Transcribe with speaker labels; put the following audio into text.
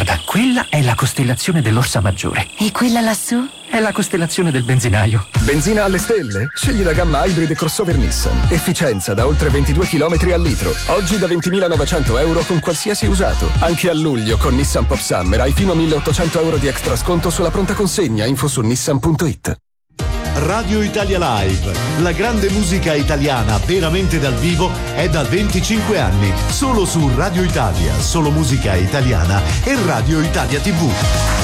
Speaker 1: Guarda, quella è la costellazione dell'Orsa Maggiore.
Speaker 2: E quella lassù?
Speaker 1: È la costellazione del benzinaio.
Speaker 3: Benzina alle stelle? Scegli la gamma Hybrid e crossover Nissan. Efficienza da oltre 22 km al litro. Oggi da 20.900 euro con qualsiasi usato. Anche a luglio con Nissan Pop Summer hai fino a 1.800 euro di extra sconto sulla pronta consegna. Info su nissan.it.
Speaker 4: Radio Italia Live, la grande musica italiana veramente dal vivo è da 25 anni, solo su Radio Italia, solo musica italiana e Radio Italia TV.